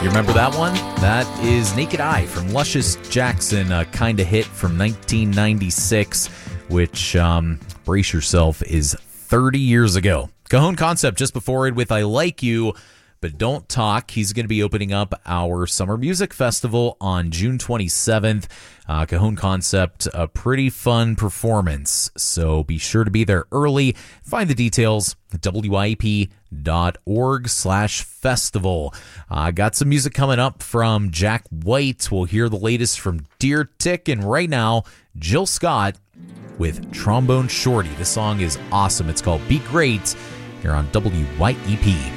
You remember that one? That is Naked Eye from Luscious Jackson, a kind of hit from 1996, which, brace yourself, is 30 years ago. Cajon Concept just before it with I Like You, But Don't Talk. He's going to be opening up our Summer Music Festival on June 27th. Cajon Concept, a pretty fun performance, so be sure to be there early. Find the details at wyep.org/festival. Got some music coming up from Jack White. We'll hear the latest from Deer Tick, and right now, Jill Scott with Trombone Shorty. This song is awesome. It's called Be Great here on WYEP.